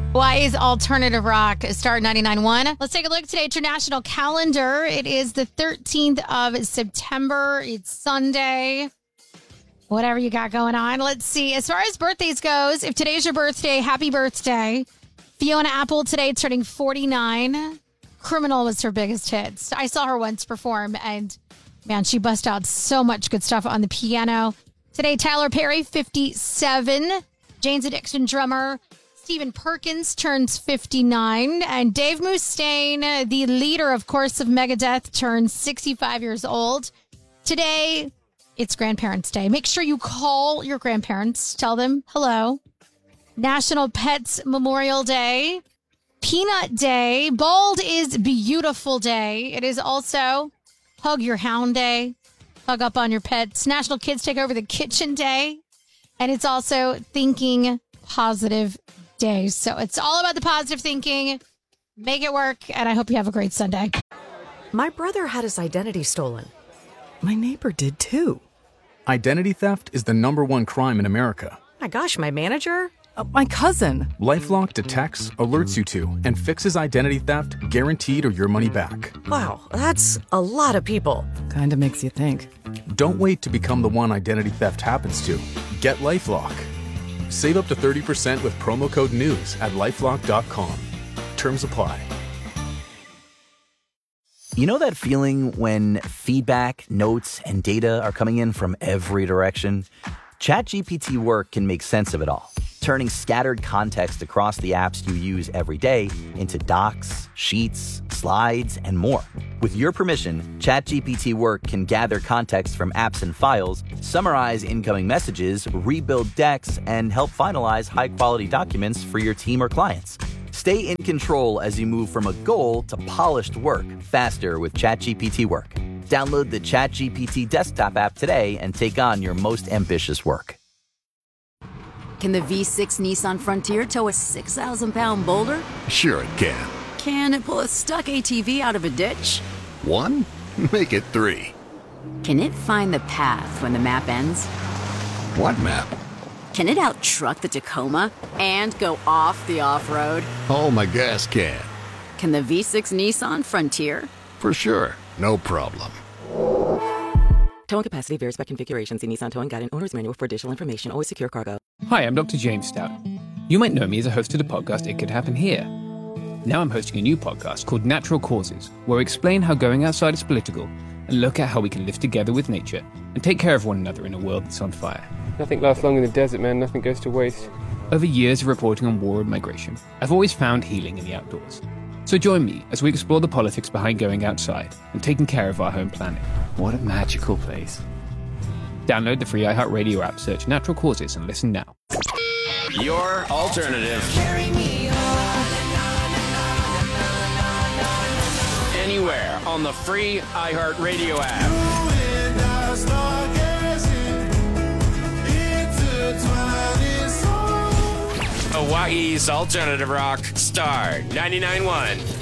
Why is alternative rock Star 99.1? Let's take a look today at your national calendar. It is the 13th of September. It's Sunday. Whatever you got going on. Let's see. As far as birthdays goes, if today's your birthday, happy birthday. Fiona Apple today turning 49. Criminal was her biggest hit. I saw her once perform, and man, she bust out so much good stuff on the piano. Today, Tyler Perry, 57. Jane's Addiction drummer Stephen Perkins turns 59. And Dave Mustaine, the leader, of course, of Megadeth, turns 65 years old. Today, it's Grandparents' Day. Make sure you call your grandparents. Tell them hello. National Pets Memorial Day. Peanut Day. Bald is Beautiful Day. It is also Hug Your Hound Day. Hug up on your pets. National Kids Take Over the Kitchen Day. And it's also Thinking Positive Day. So it's all about the positive thinking. Make it work. And I hope you have a great Sunday. My brother had his identity stolen. My neighbor did too. Identity theft is the #1 crime in America. My gosh, my manager? My cousin. LifeLock detects, alerts you to, and fixes identity theft guaranteed or your money back. Wow, that's a lot of people. Kinda makes you think. Don't wait to become the one identity theft happens to. Get LifeLock. Save up to 30% with promo code NEWS at LifeLock.com. Terms apply. You know that feeling when feedback, notes, and data are coming in from every direction? ChatGPT Work can make sense of it all, turning scattered context across the apps you use every day into docs, sheets, slides, and more. With your permission, ChatGPT Work can gather context from apps and files, summarize incoming messages, rebuild decks, and help finalize high-quality documents for your team or clients. Stay in control as you move from a goal to polished work faster with ChatGPT Work. Download the ChatGPT desktop app today and take on your most ambitious work. Can the V6 Nissan Frontier tow a 6,000-pound boulder? Sure it can. Can it pull a stuck ATV out of a ditch? 1? Make it 3. Can it find the path when the map ends? What map? Can it out-truck the Tacoma and go off the off-road? Oh, my gas can. Can the V6 Nissan Frontier? For sure. No problem. Towing capacity varies by configuration. See Nissan Towing Guide and Owner's Manual for additional information. Always secure cargo. Hi, I'm Dr. James Stout. You might know me as a host of the podcast It Could Happen Here. Now I'm hosting a new podcast called Natural Causes, where we explain how going outside is political and look at how we can live together with nature and take care of one another in a world that's on fire. Nothing lasts long in the desert, man. Nothing goes to waste. Over years of reporting on war and migration, I've always found healing in the outdoors. So join me as we explore the politics behind going outside and taking care of our home planet. What a magical place. Download the free iHeartRadio app, search Natural Causes, and listen now. Your alternative. Anywhere on the free iHeartRadio app. Hawaii's alternative rock, Star 99.1.